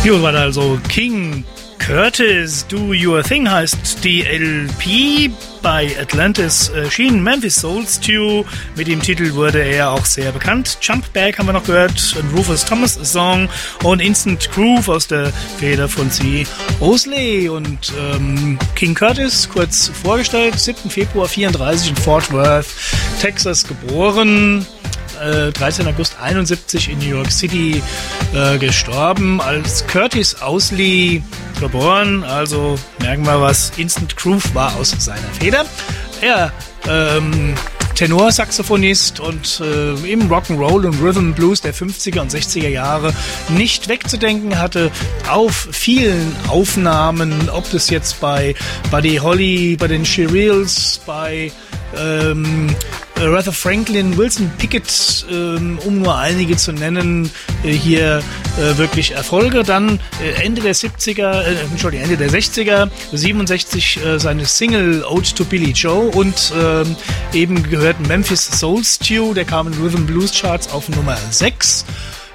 Jo, war also King Curtis, Do Your Thing heißt die LP, bei Atlantis erschienen. Memphis Soul Stew, mit dem Titel wurde er auch sehr bekannt. Jump Back haben wir noch gehört, ein Rufus Thomas Song und Instant Groove aus der Feder von C. Mosley. Und King Curtis, kurz vorgestellt, 7. Februar 1934 in Fort Worth, Texas geboren. 13. August 71 in New York City gestorben, als Curtis Owsley geboren, also merken wir was, Instant Groove war aus seiner Feder. Er Tenorsaxophonist und im Rock'n'Roll und Rhythm Blues der 50er und 60er Jahre nicht wegzudenken, hatte auf vielen Aufnahmen, ob das jetzt bei Buddy Holly, bei den Shirelles, bei Aretha Franklin, Wilson Pickett, um nur einige zu nennen, hier wirklich Erfolge. Dann Ende der 60er, 67 seine Single Ode to Billie Joe und eben gehört Memphis Soul Stew, der kam in Rhythm Blues Charts auf Nummer 6.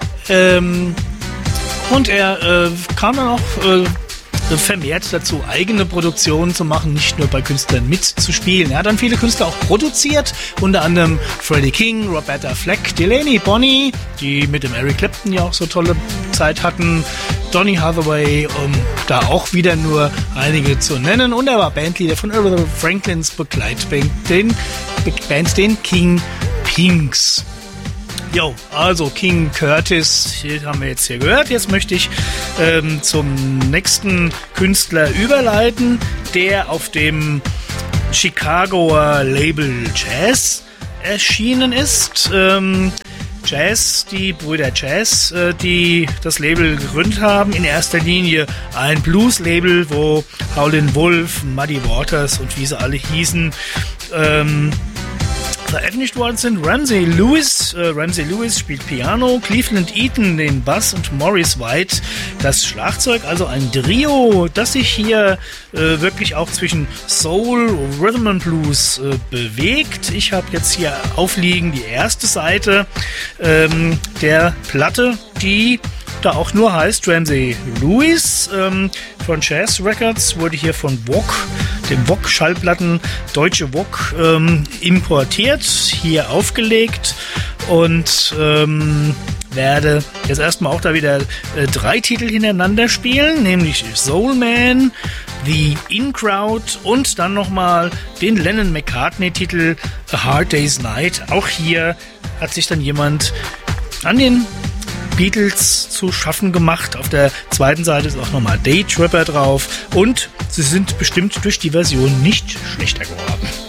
Und er kam dann auch vermehrt dazu, eigene Produktionen zu machen, nicht nur bei Künstlern mitzuspielen. Er hat dann viele Künstler auch produziert, unter anderem Freddie King, Roberta Flack, Delaney Bonnie, die mit dem Eric Clapton ja auch so tolle Zeit hatten, Donny Hathaway, da auch wieder nur einige zu nennen. Und er war Bandleader von Aretha Franklins Begleitband, den King Pinks. Jo, also King Curtis, hier haben wir jetzt hier gehört. Jetzt möchte ich zum nächsten Künstler überleiten, der auf dem Chicagoer Label Jazz erschienen ist. Jazz, die Brüder Jazz, die das Label gegründet haben, in erster Linie ein Blues-Label, wo Howlin' Wolf, Muddy Waters und wie sie alle hießen, veröffentlicht worden sind. Ramsey Lewis spielt Piano, Cleveland Eaton den Bass und Maurice White das Schlagzeug. Also ein Trio, das sich hier wirklich auch zwischen Soul, Rhythm and Blues bewegt. Ich habe jetzt hier aufliegen die erste Seite der Platte, die da auch nur heißt Ramsey Lewis von Jazz Records, wurde hier von Vogue, dem Vogue-Schallplatten, deutsche Vogue, importiert, hier aufgelegt und werde jetzt erstmal auch da wieder 3 Titel hintereinander spielen, nämlich Soul Man, The In Crowd und dann nochmal den Lennon-McCartney-Titel A Hard Day's Night. Auch hier hat sich dann jemand an den Beatles zu schaffen gemacht. Auf der zweiten Seite ist auch nochmal Day Tripper drauf und sie sind bestimmt durch die Version nicht schlechter geworden.